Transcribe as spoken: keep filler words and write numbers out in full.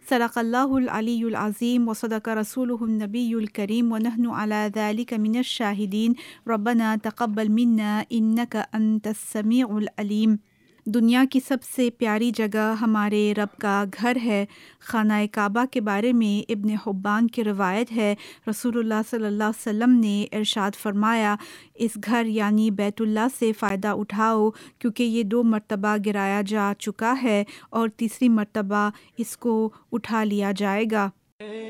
सदक़ल्लाहुल अलीयुल अज़ीम व सदक़ रसूलुहुन नबियुल करीम व नहनु अला ज़ालिका मिनश शाहिदीन रब्बना तक़ब्बल मिन्ना इन्नका अंतस समीउल अलीम। दुनिया की सबसे प्यारी जगह हमारे रब का घर है। खाना काबा के बारे में इब्न हुब्बान की रवायत है, रसूलुल्लाह सल्लल्लाहु अलैहि वसल्लम ने इरशाद फरमाया, इस घर यानी बैतुल्लाह से फ़ायदा उठाओ क्योंकि ये दो मरतबा गिराया जा चुका है और तीसरी मरतबा इसको उठा लिया जाएगा।